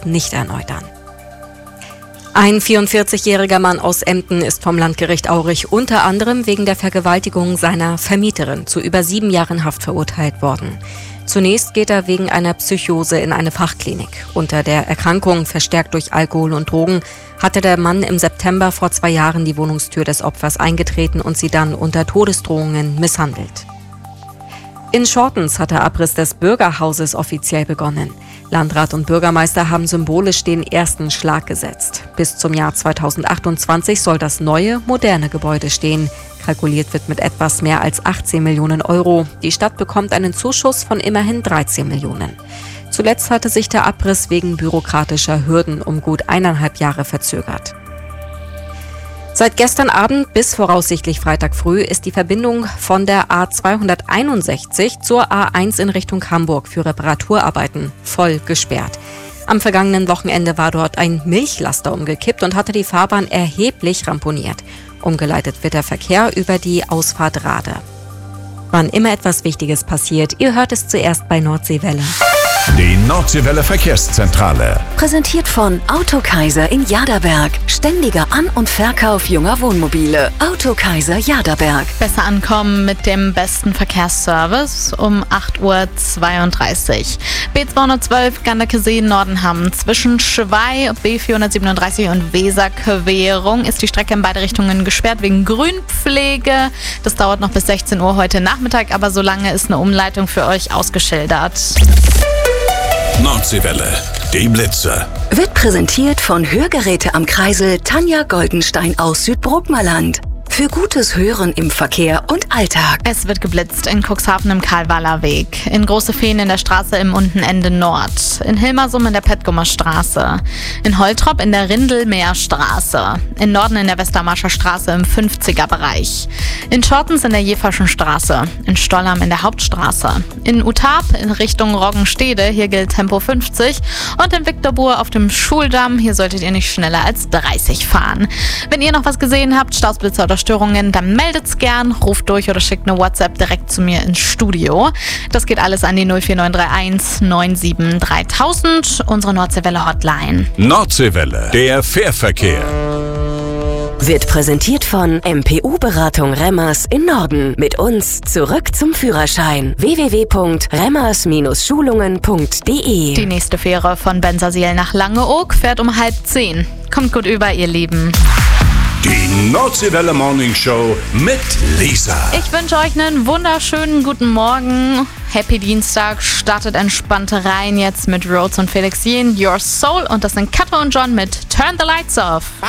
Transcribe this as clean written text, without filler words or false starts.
tritt nicht erneut an. Ein 44-jähriger Mann aus Emden ist vom Landgericht Aurich unter anderem wegen der Vergewaltigung seiner Vermieterin zu über 7 Jahren Haft verurteilt worden. Zunächst geht er wegen einer Psychose in eine Fachklinik. Unter der Erkrankung, verstärkt durch Alkohol und Drogen, hatte der Mann im September vor 2 Jahren die Wohnungstür des Opfers eingetreten und sie dann unter Todesdrohungen misshandelt. In Schortens hat der Abriss des Bürgerhauses offiziell begonnen. Landrat und Bürgermeister haben symbolisch den ersten Schlag gesetzt. Bis zum Jahr 2028 soll das neue, moderne Gebäude stehen. Kalkuliert wird mit etwas mehr als 18 Millionen Euro. Die Stadt bekommt einen Zuschuss von immerhin 13 Millionen. Zuletzt hatte sich der Abriss wegen bürokratischer Hürden um gut 1,5 Jahre verzögert. Seit gestern Abend bis voraussichtlich Freitag früh ist die Verbindung von der A261 zur A1 in Richtung Hamburg für Reparaturarbeiten voll gesperrt. Am vergangenen Wochenende war dort ein Milchlaster umgekippt und hatte die Fahrbahn erheblich ramponiert. Umgeleitet wird der Verkehr über die Ausfahrt Rade. Wann immer etwas Wichtiges passiert, ihr hört es zuerst bei Nordseewelle. Die Nordseewelle Verkehrszentrale. Präsentiert von Autokaiser in Jaderberg. Ständiger An- und Verkauf junger Wohnmobile. Autokaiser Jaderberg. Besser ankommen mit dem besten Verkehrsservice um 8:32 Uhr. B212 Gandakesee-Nordenham. Zwischen Schwei, B437 und Weserquerung ist die Strecke in beide Richtungen gesperrt wegen Grünpflege. Das dauert noch bis 16 Uhr heute Nachmittag, aber solange ist eine Umleitung für euch ausgeschildert. Nordseewelle, die Blitze. Wird präsentiert von Hörgeräte am Kreisel Tanja Goldenstein aus Südbrookmerland. Für gutes Hören im Verkehr und Alltag. Es wird geblitzt in Cuxhaven im Karlwaller Weg, in Große Feen in der Straße im Untenende Nord, in Hilmersum in der Pettgummer Straße, in Holtrop in der Rindelmeerstraße, in Norden in der Westermarscher Straße im 50er-Bereich, in Schortens in der Jeverschen Straße, in Stollham in der Hauptstraße, in Utarp in Richtung Roggenstede, hier gilt Tempo 50 und in Viktorbuhr auf dem Schuldamm, hier solltet ihr nicht schneller als 30 fahren. Wenn ihr noch was gesehen habt, Stausblitzer oder Störungen, dann meldet's gern, ruft durch oder schickt eine WhatsApp direkt zu mir ins Studio. Das geht alles an die 04931 97 3000, unsere Nordseewelle Hotline. Nordseewelle, der Fährverkehr. Wird präsentiert von MPU-Beratung Remmers in Norden. Mit uns zurück zum Führerschein. www.remmers-schulungen.de. Die nächste Fähre von Bensersiel nach Langeoog fährt um 9:30. Kommt gut über, ihr Lieben. Die Nordseewelle Morning Show mit Lisa. Ich wünsche euch einen wunderschönen guten Morgen. Happy Dienstag, startet entspannt rein jetzt mit Rhodes und Felix Jen, Your Soul. Und das sind Kato und John mit Turn the Lights Off.